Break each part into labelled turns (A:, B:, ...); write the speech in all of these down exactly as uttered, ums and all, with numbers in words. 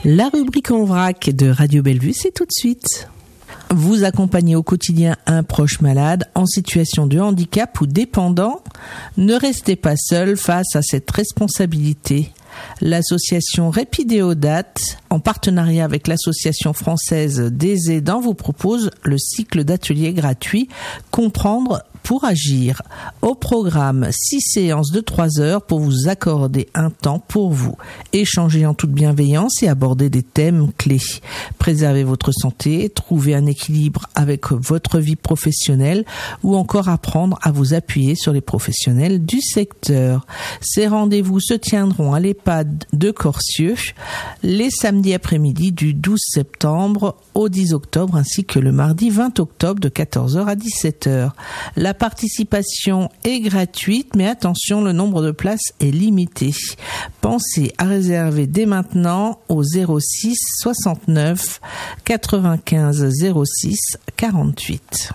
A: La rubrique en vrac de Radio Bellevue, c'est tout de suite. Vous accompagnez au quotidien un proche malade en situation de handicap ou dépendant. Ne restez pas seul face à cette responsabilité. L'association Répidéodate, en partenariat avec l'association française des aidants, vous propose le cycle d'ateliers gratuits Comprendre pour agir. Au programme, six séances de trois heures pour vous accorder un temps pour vous. Échanger en toute bienveillance et aborder des thèmes clés. Préserver votre santé, trouver un équilibre avec votre vie professionnelle ou encore apprendre à vous appuyer sur les professionnels du secteur. Ces rendez-vous se tiendront à l'EHPAD de Corcieux les samedis après-midi du douze septembre au dix octobre ainsi que le mardi vingt octobre de quatorze heures à dix-sept heures. La participation est gratuite, mais attention, le nombre de places est limité. Pensez à réserver dès maintenant au zéro six soixante-neuf quatre-vingt-quinze zéro six quarante-huit.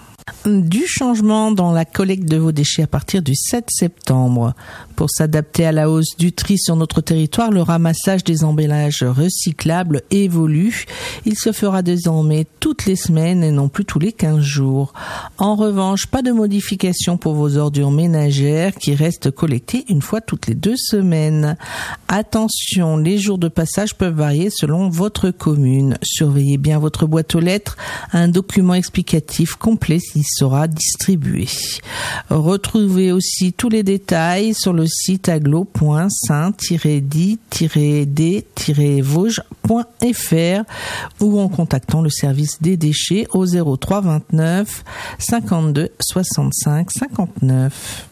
A: Du changement dans la collecte de vos déchets à partir du sept septembre. Pour s'adapter à la hausse du tri sur notre territoire, le ramassage des emballages recyclables évolue. Il se fera désormais toutes les semaines et non plus tous les quinze jours. En revanche, pas de modification pour vos ordures ménagères qui restent collectées une fois toutes les deux semaines. Attention, les jours de passage peuvent varier selon votre commune. Surveillez bien votre boîte aux lettres. Un document explicatif complet y sera distribué. Retrouvez aussi tous les détails sur le site aglo point saint tiret dit tiret d tiret vosges point f r ou en contactant le service des déchets au zéro trois vingt-neuf cinquante-deux soixante-cinq cinquante-neuf.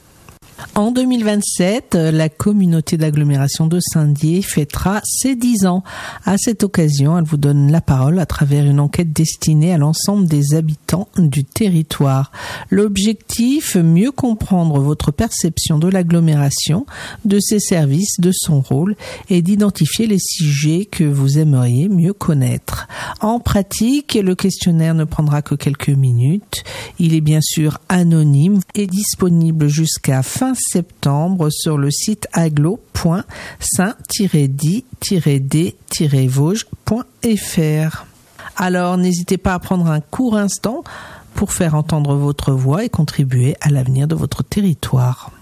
A: En deux mille vingt-sept, la communauté d'agglomération de Saint-Dié fêtera ses dix ans. À cette occasion, elle vous donne la parole à travers une enquête destinée à l'ensemble des habitants du territoire. L'objectif, mieux comprendre votre perception de l'agglomération, de ses services, de son rôle et d'identifier les sujets que vous aimeriez mieux connaître. En pratique, le questionnaire ne prendra que quelques minutes. Il est bien sûr anonyme et disponible jusqu'à fin septembre sur le site aglo point saint tiret dit tiret d tiret vosges point f r. Alors n'hésitez pas à prendre un court instant pour faire entendre votre voix et contribuer à l'avenir de votre territoire.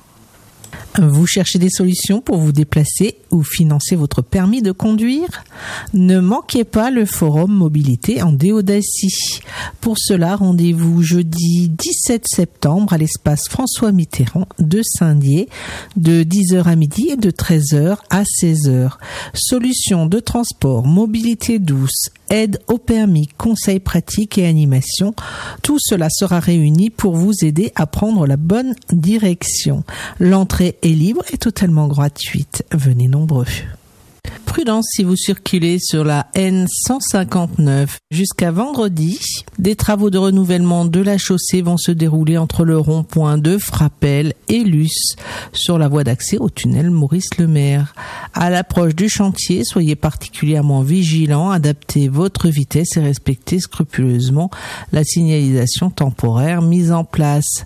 A: Vous cherchez des solutions pour vous déplacer ou financer votre permis de conduire? Ne manquez pas le forum mobilité en Déodacie. Pour cela, rendez-vous jeudi dix-sept septembre à l'espace François Mitterrand de Saint-Dié de dix heures à midi et de treize heures à seize heures. Solutions de transport, mobilité douce, aide au permis, conseils pratiques et animation. Tout cela sera réuni pour vous aider à prendre la bonne direction. L'entrée est libre et totalement gratuite. Venez nombreux. Prudence si vous circulez sur la N cent cinquante-neuf. Jusqu'à vendredi, des travaux de renouvellement de la chaussée vont se dérouler entre le rond-point de Frappel et Luce sur la voie d'accès au tunnel Maurice-Lemaire. À l'approche du chantier, soyez particulièrement vigilants, adaptez votre vitesse et respectez scrupuleusement la signalisation temporaire mise en place.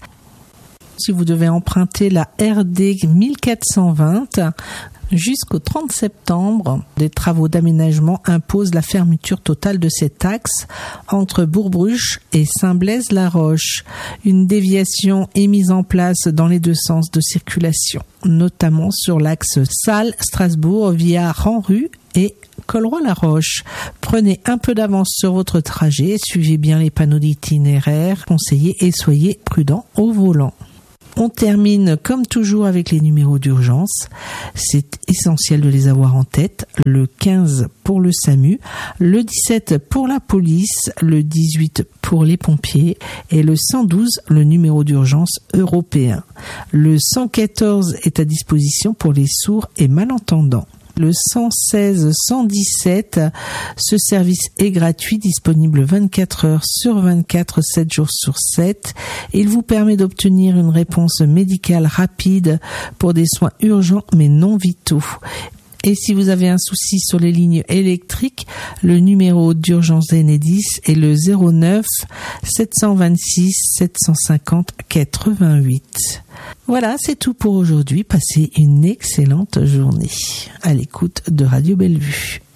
A: Si vous devez emprunter la R D mille quatre cent vingt, jusqu'au trente septembre, des travaux d'aménagement imposent la fermeture totale de cet axe entre Bourg-Bruche et Saint-Blaise-la-Roche. Une déviation est mise en place dans les deux sens de circulation, notamment sur l'axe Salles-Strasbourg via Ranru et Colroy-la-Roche. Prenez un peu d'avance sur votre trajet, suivez bien les panneaux d'itinéraire conseillés et soyez prudents au volant. On termine comme toujours avec les numéros d'urgence. C'est essentiel de les avoir en tête. Le quinze pour le SAMU, le dix-sept pour la police, le dix-huit pour les pompiers et le cent douze, le numéro d'urgence européen. Le cent quatorze est à disposition pour les sourds et malentendants. Le cent seize cent dix-sept, ce service est gratuit, disponible vingt-quatre heures sur vingt-quatre, sept jours sur sept. Il vous permet d'obtenir une réponse médicale rapide pour des soins urgents mais non vitaux. Et si vous avez un souci sur les lignes électriques, le numéro d'urgence Enedis est le zéro neuf sept cent vingt-six sept cent cinquante quatre-vingt-huit. Voilà, c'est tout pour aujourd'hui. Passez une excellente journée à l'écoute de Radio Bellevue.